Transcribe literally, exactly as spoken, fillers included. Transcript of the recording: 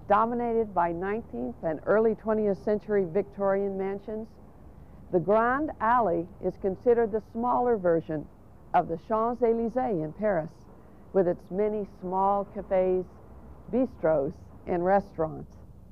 dominated by nineteenth and early twentieth century Victorian mansions, the Grande Allée is considered the smaller version of the Champs-Élysées in Paris, with its many small cafes, bistros, and restaurants.